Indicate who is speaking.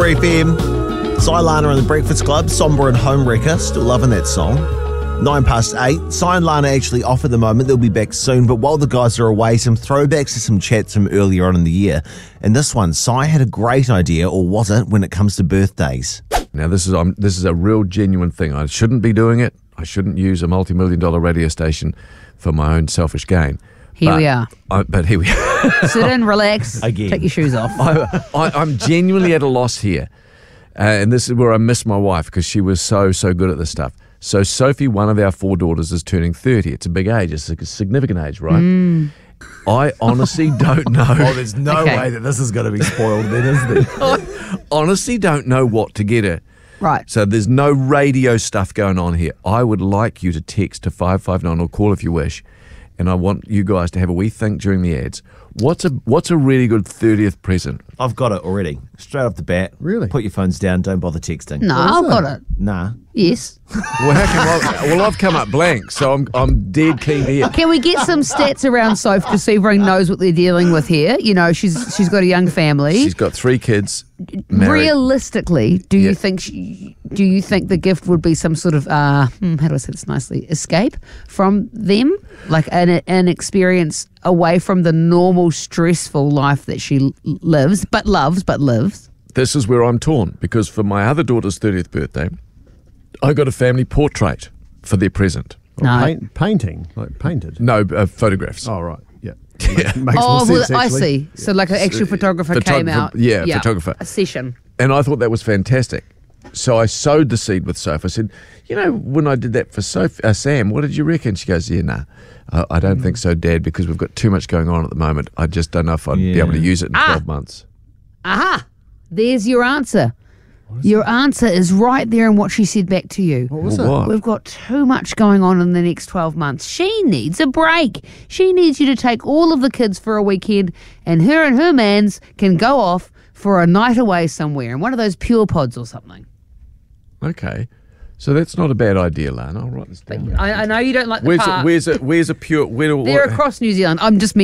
Speaker 1: 3FM. Cy, Lana and the Breakfast Club, Somber and Homewrecker. Still loving that song. 8:09. Cy and Lana actually off at the moment. They'll be back soon. But while the guys are away, some throwbacks to some chats from earlier on in the year. And this one, Cy had a great idea, or was it, when it comes to birthdays?
Speaker 2: Now, this is a real genuine thing. I shouldn't be doing it. I shouldn't use a multi-million-dollar radio station for my own selfish gain.
Speaker 3: Here we are.
Speaker 2: But here we are.
Speaker 3: Sit in, relax,
Speaker 1: Again.
Speaker 3: take your shoes off.
Speaker 2: I'm genuinely at a loss here. And this is where I miss my wife because she was so good at this stuff. So Sophie, one of our 4 daughters, is turning 30. It's a big age. It's a significant age, right? I honestly don't know.
Speaker 1: Oh, there's no way that this is going to be spoiled then, is there?
Speaker 2: I honestly don't know what to get her.
Speaker 3: Right.
Speaker 2: So there's no radio stuff going on here. I would like you to text to 559 or call if you wish. And I want you guys to have a wee think during the ads. What's a really good 30th present?
Speaker 1: I've got it already. Straight off the bat.
Speaker 4: Really?
Speaker 1: Put your phones down. Don't bother texting.
Speaker 3: No, I've got it.
Speaker 1: Nah.
Speaker 3: Yes.
Speaker 2: Well, I've come up blank, so I'm dead keen to hear.
Speaker 3: Can we get some stats around Soph just so everyone knows what they're dealing with here? You know, she's got a young family.
Speaker 2: She's got 3 kids. Married.
Speaker 3: Realistically, do you think the gift would be some sort of how do I say this nicely? Escape from them, like an experience away from the normal stressful life that she lives, but lives.
Speaker 2: This is where I'm torn because for my other daughter's 30th birthday, I got a family portrait for their present.
Speaker 3: No.
Speaker 4: Painting, like painted.
Speaker 2: No, photographs.
Speaker 4: Oh, right. Yeah.
Speaker 2: Yeah.
Speaker 4: Makes more sense,
Speaker 3: I
Speaker 4: actually.
Speaker 3: see. So like an actual photographer came out.
Speaker 2: Yeah, photographer.
Speaker 3: A session.
Speaker 2: And I thought that was fantastic. So I sowed the seed with Soph. I said, you know, when I did that for Sam, what did you reckon? She goes, yeah, nah, I don't think so, Dad, because we've got too much going on at the moment. I just don't know if I'd be able to use it in 12 months.
Speaker 3: Aha! There's your answer. Your answer is right there in what she said back to you.
Speaker 4: What was it?
Speaker 2: What?
Speaker 3: We've got too much going on in the next 12 months. She needs a break. She needs you to take all of the kids for a weekend and her mans can go off for a night away somewhere in one of those Pure Pods or something.
Speaker 2: Okay. So that's not a bad idea, Lana. I'll write this down.
Speaker 3: I know you don't like the park.
Speaker 2: Where's a pure...
Speaker 3: They're across New Zealand. I'm just